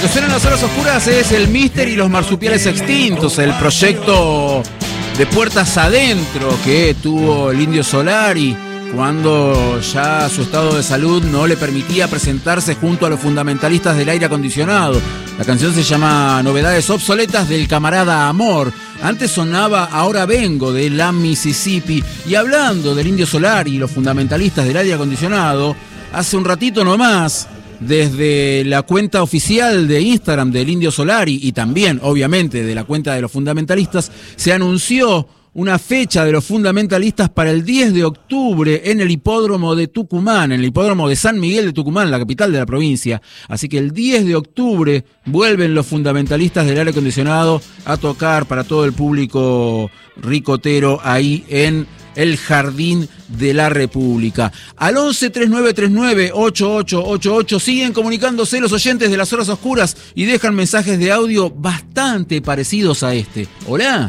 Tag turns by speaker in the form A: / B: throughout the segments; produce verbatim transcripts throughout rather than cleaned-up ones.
A: que suena en las horas oscuras es el Mister y los marsupiales extintos, el proyecto de puertas adentro que tuvo el Indio Solari cuando ya su estado de salud no le permitía presentarse junto a los fundamentalistas del aire acondicionado. La canción se llama Novedades Obsoletas del Camarada Amor. Antes sonaba Ahora Vengo de la Mississippi. Y hablando del Indio Solari y los fundamentalistas del aire acondicionado, hace un ratito nomás, desde la cuenta oficial de Instagram del Indio Solari y también, obviamente, de la cuenta de los fundamentalistas, se anunció una fecha de los fundamentalistas para el diez de octubre en el hipódromo de Tucumán, en el hipódromo de San Miguel de Tucumán, la capital de la provincia. Así que el diez de octubre vuelven los fundamentalistas del aire acondicionado a tocar para todo el público ricotero ahí en el Jardín de la República. Al once, treinta y nueve treinta y nueve, ochenta y ocho ochenta y ocho siguen comunicándose los oyentes de las horas oscuras y dejan mensajes de audio bastante parecidos a este. Hola.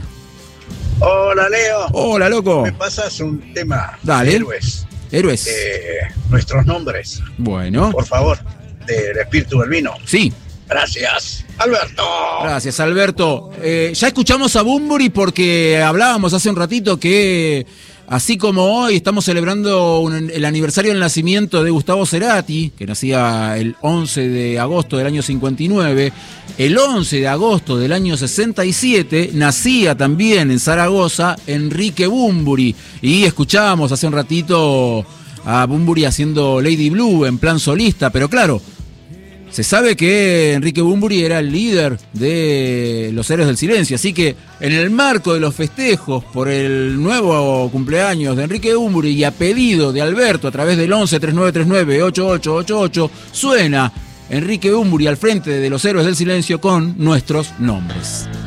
B: Hola, Leo.
A: Hola, loco.
B: Me pasas un tema.
A: Dale.
B: Héroes.
A: Héroes.
B: Eh, nuestros nombres.
A: Bueno.
B: Por favor, del espíritu del vino.
A: Sí.
B: Gracias, Alberto.
A: Gracias, Alberto. Eh, ya escuchamos a Bunbury porque hablábamos hace un ratito que, así como hoy estamos celebrando un, el aniversario del nacimiento de Gustavo Cerati, que nacía el once de agosto del año cincuenta y nueve, el once de agosto del año sesenta y siete nacía también en Zaragoza Enrique Bunbury. Y escuchábamos hace un ratito a Bunbury haciendo Lady Blue en plan solista, pero claro, se sabe que Enrique Bunbury era el líder de los Héroes del Silencio, así que en el marco de los festejos por el nuevo cumpleaños de Enrique Bunbury y a pedido de Alberto a través del once, treinta y nueve treinta y nueve, ochenta y ocho ochenta y ocho, suena Enrique Bunbury al frente de los Héroes del Silencio con Nuestros Nombres.